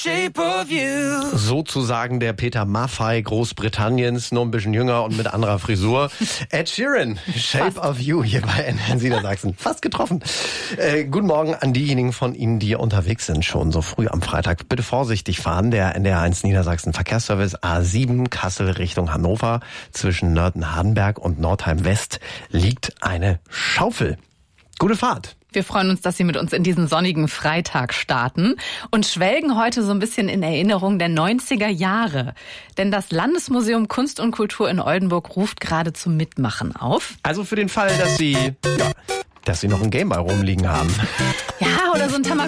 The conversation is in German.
Sozusagen der Peter Maffay Großbritanniens, nur ein bisschen jünger und mit anderer Frisur. Ed Sheeran, Shape of You hier bei NDR Niedersachsen. Fast getroffen. Guten Morgen an diejenigen von Ihnen, die unterwegs sind, schon so früh am Freitag. Bitte vorsichtig fahren. Der NDR 1 Niedersachsen Verkehrsservice A7 Kassel Richtung Hannover. Zwischen Nörten-Hardenberg und Nordheim West liegt eine Schaufel. Gute Fahrt. Wir freuen uns, dass Sie mit uns in diesen sonnigen Freitag starten und schwelgen heute so ein bisschen in Erinnerung der 90er Jahre. Denn das Landesmuseum Kunst und Kultur in Oldenburg ruft gerade zum Mitmachen auf. Also für den Fall, dass Sie noch einen Gameboy rumliegen haben. Ja, oder so ein Tamagotchi.